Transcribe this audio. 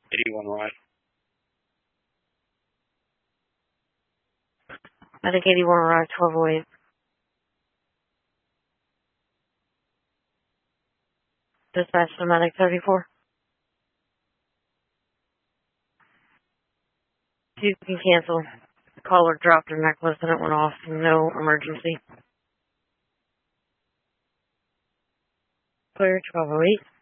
81 right. I think 81 right, 1208. Dispatch to medic 34. You can cancel. The caller dropped her necklace and it went off. No emergency. Clear 1208.